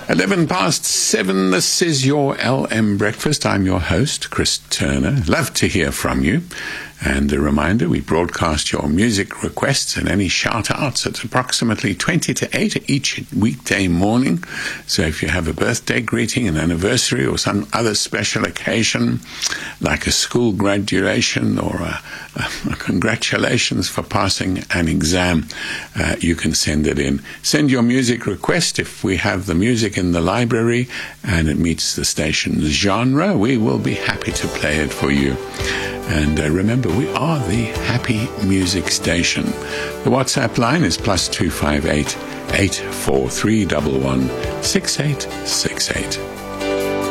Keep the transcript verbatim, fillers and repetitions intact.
eleven past seven, this is your L M Breakfast. I'm your host, Chris Turner. Love to hear from you. And a reminder, we broadcast your music requests and any shout-outs at approximately twenty to eight each weekday morning. So if you have a birthday greeting, an anniversary, or some other special occasion, like a school graduation or a, a, a congratulations for passing an exam, uh, you can send it in. Send your music request. If we have the music in the library and it meets the station's genre, we will be happy to play it for you. And uh, remember, we are the Happy Music Station. The WhatsApp line is plus two five eight, eight four three one one, six eight six eight.